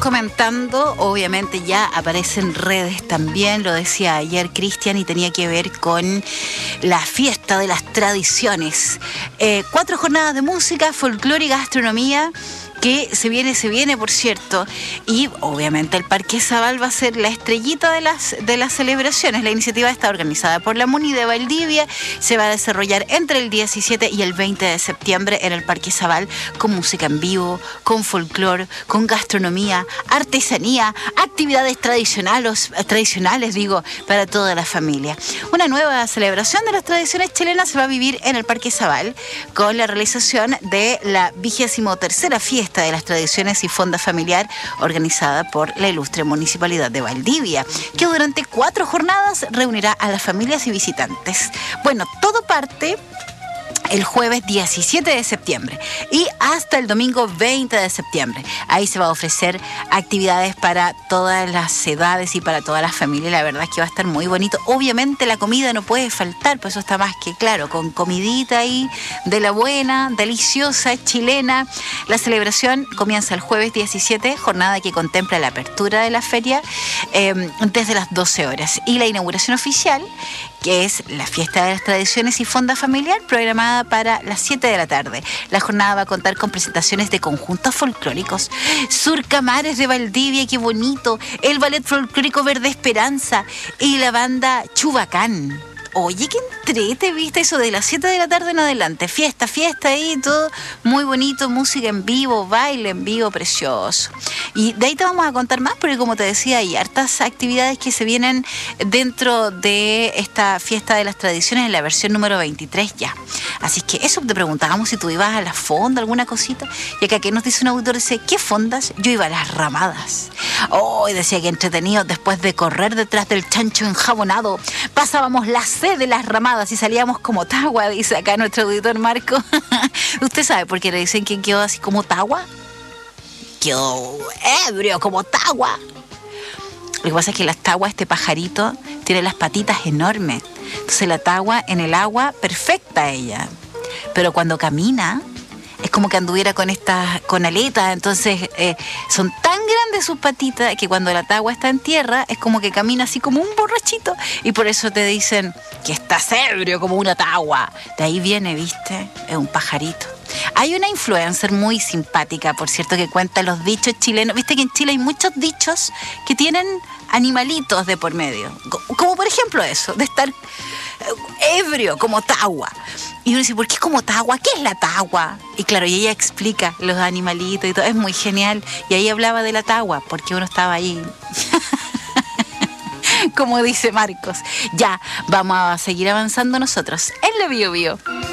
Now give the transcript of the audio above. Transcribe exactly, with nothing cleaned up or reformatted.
comentando, obviamente ya aparecen redes también, lo decía ayer Cristian, y tenía que ver con la fiesta de las tradiciones. Eh, cuatro jornadas de música, folclore y gastronomía, que se viene, se viene, por cierto, y obviamente el Parque Zabal va a ser la estrellita de las, de las celebraciones. La iniciativa está organizada por la Muni de Valdivia, se va a desarrollar entre el diecisiete y el veinte de septiembre en el Parque Zabal, con música en vivo, con folclore, con gastronomía, artesanía, actividades tradicionales, tradicionales, digo, para toda la familia. Una nueva celebración de las tradiciones chilenas se va a vivir en el Parque Zabal, con la realización de la vigésimo tercera fiesta de las tradiciones y fonda familiar, organizada por la ilustre Municipalidad de Valdivia, que durante cuatro jornadas reunirá a las familias y visitantes. Bueno, todo parte el jueves diecisiete de septiembre y hasta el domingo veinte de septiembre. Ahí se va a ofrecer actividades para todas las edades y para todas las familias. La verdad es que va a estar muy bonito. Obviamente la comida no puede faltar, pues eso está más que claro, con comidita ahí de la buena, deliciosa, chilena. La celebración comienza el jueves diecisiete, jornada que contempla la apertura de la feria eh, desde las doce horas, y la inauguración oficial, que es la fiesta de las tradiciones y fonda familiar, programada para las siete de la tarde. La jornada va a contar con presentaciones de conjuntos folclóricos. Surcamares de Valdivia, qué bonito. El ballet folclórico Verde Esperanza y la banda Chubacán. Oye, qué entrete, ¿viste? Eso de las siete de la tarde en adelante. Fiesta, fiesta ahí, todo muy bonito. Música en vivo, baile en vivo, precioso. Y de ahí te vamos a contar más, porque como te decía, hay hartas actividades que se vienen dentro de esta fiesta de las tradiciones en la versión número veintitrés ya. Así que eso, te preguntábamos si tú ibas a la fonda, alguna cosita. Y acá que nos dice un auditor, dice, ¿qué fondas? Yo iba a las ramadas. Oh, y decía que entretenido, después de correr detrás del chancho enjabonado, pasábamos las de las ramadas y salíamos como tagua, dice acá nuestro auditor Marco. ¿Usted sabe por qué le dicen que quedó así como tagua? Quedó ebrio como tagua. Lo que pasa es que las taguas, este pajarito, tiene las patitas enormes. Entonces la tagua en el agua, perfecta ella. Pero cuando camina, es como que anduviera con estas, con aletas. Entonces eh, son tan grandes sus patitas que cuando la tagua está en tierra es como que camina así como un borrachito, y por eso te dicen que estás ebrio como una tagua. De ahí viene, ¿viste? Es un pajarito. Hay una influencer muy simpática, por cierto, que cuenta los dichos chilenos. Viste que en Chile hay muchos dichos que tienen animalitos de por medio, como por ejemplo eso, de estar ebrio como tagua. Y uno dice, ¿por qué como tagua? ¿Qué es la tagua? Y claro, y ella explica los animalitos y todo, es muy genial. Y ahí hablaba de la tagua, porque uno estaba ahí, como dice Marcos. Ya, vamos a seguir avanzando nosotros en la Bio Bio.